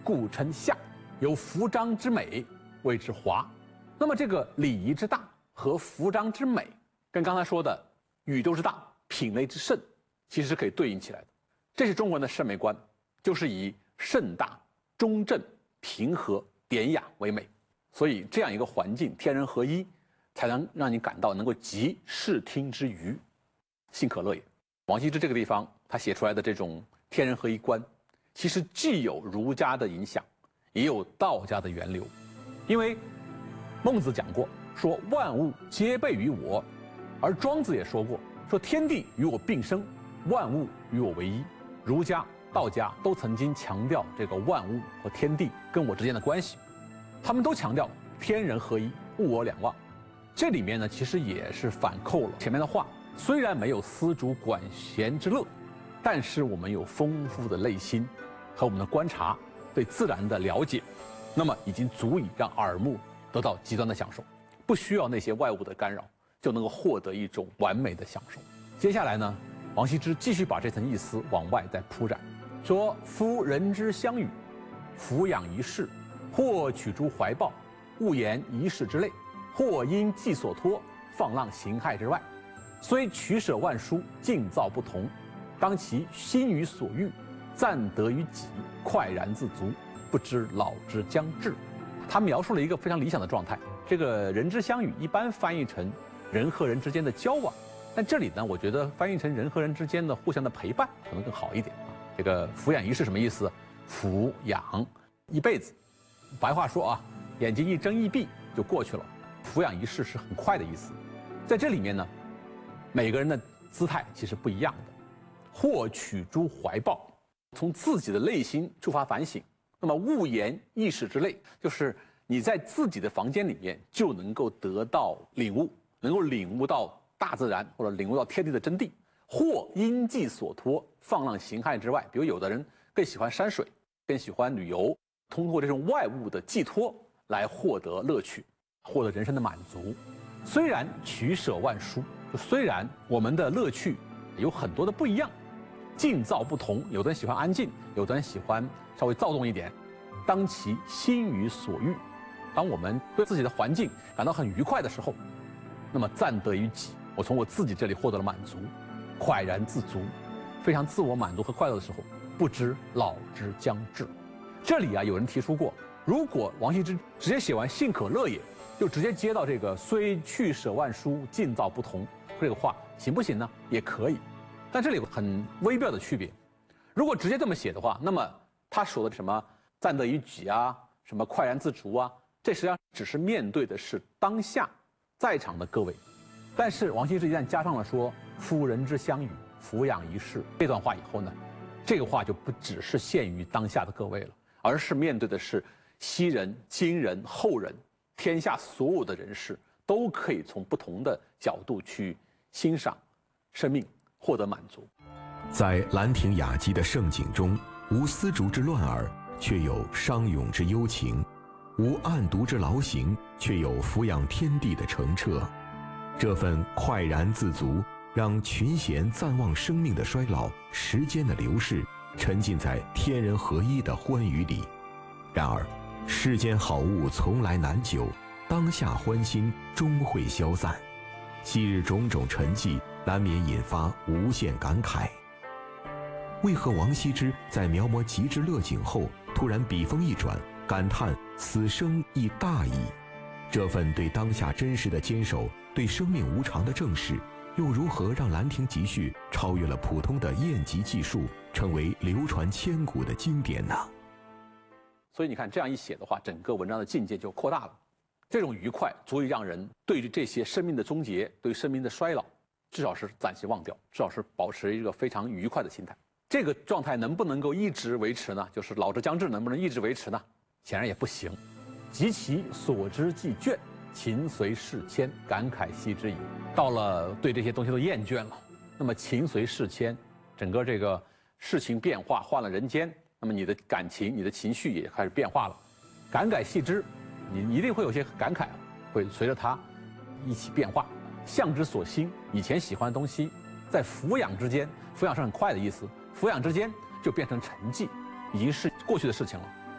故称夏；有服章之美，谓之华。那么这个礼仪之大和服章之美，跟刚才说的宇宙之大、品类之盛，其实是可以对应起来的。这是中国人的审美观，就是以盛大、中正、平和、典雅为美。所以这样一个环境，天人合一，才能让你感到能够集视听之娱，幸可乐也。王羲之这个地方，他写出来的这种天人合一观，其实既有儒家的影响，也有道家的源流。因为孟子讲过，说万物皆备于我，而庄子也说过，说天地与我并生，万物与我为一。儒家、道家都曾经强调这个万物和天地跟我之间的关系，他们都强调天人合一，物我两忘。这里面呢，其实也是反扣了前面的话。虽然没有丝竹管弦之乐，但是我们有丰富的内心和我们的观察，对自然的了解，那么已经足以让耳目得到极端的享受，不需要那些外物的干扰，就能够获得一种完美的享受。接下来呢，王羲之继续把这层意思往外再铺展，说：夫人之相与，俯仰一世，或取诸怀抱，勿言一世之类，或因寄所托，放浪形骸之外。虽取舍万殊，境造不同，当其心于所欲，暂得于己，快然自足，不知老之将至。他描述了一个非常理想的状态。这个人之相与一般翻译成人和人之间的交往，但这里呢，我觉得翻译成人和人之间的互相的陪伴可能更好一点啊。这个俯仰一世什么意思？俯仰一辈子，白话说啊，眼睛一睁一闭就过去了。俯仰一世是很快的意思。在这里面呢，每个人的姿态其实不一样的。或取诸怀抱，从自己的内心出发反省。那么勿言一世之类，就是你在自己的房间里面就能够得到领悟，能够领悟到大自然或者领悟到天地的真谛。或因寄所托，放浪形骸之外，比如有的人更喜欢山水，更喜欢旅游，通过这种外物的寄托来获得乐趣，获得人生的满足。虽然取舍万殊，虽然我们的乐趣有很多的不一样，境造不同，有的人喜欢安静，有的人喜欢稍微躁动一点。当其心于所欲，当我们对自己的环境感到很愉快的时候，那么暂得于己，我从我自己这里获得了满足，快然自足，非常自我满足和快乐的时候，不知老之将至。这里啊，有人提出过，如果王羲之直接写完幸可乐也，就直接接到这个虽去舍万殊，境造不同这个话，行不行呢？也可以，但这里有很微妙的区别。如果直接这么写的话，那么他说的什么暂得于己啊，什么快然自足啊，这实际上只是面对的是当下在场的各位。但是王羲之一旦加上了说夫人之相与，俯仰一世这段话以后呢，这个话就不只是限于当下的各位了，而是面对的是昔人、今人、后人，天下所有的人士都可以从不同的角度去欣赏生命，获得满足。 在兰亭雅集的盛景中，无丝竹之乱耳，却有商咏之幽情；无案牍之劳形，却有俯仰天地的澄澈。这份快然自足，让群贤暂忘生命的衰老、时间的流逝，沉浸在天人合一的欢愉里。然而，世间好物从来难久，当下欢欣终会消散。昔日种种沉寂，难免引发无限感慨。为何王羲之在描摹极致乐景后，突然笔锋一转，感叹此生亦大矣？这份对当下真实的坚守，对生命无常的正视，又如何让《兰亭集序》超越了普通的砚籍记述，成为流传千古的经典呢？ 所以你看，这样一写的话，整个文章的境界就扩大了。这种愉快足以让人对于这些生命的终结，对生命的衰老，至少是暂时忘掉，至少是保持一个非常愉快的心态。这个状态能不能够一直维持呢？就是老之将至能不能一直维持呢？显然也不行。及其所知既倦，情随事迁，感慨惜之矣。到了对这些东西都厌倦了，那么情随事迁，整个这个事情变化，换了人间，那么你的感情、你的情绪也开始变化了。感慨惜之，你一定会有些感慨，会随着它一起变化。向之所欣，以前喜欢的东西，在俯仰之间，俯仰是很快的意思，俯仰之间就变成沉寂，已经是过去的事情了。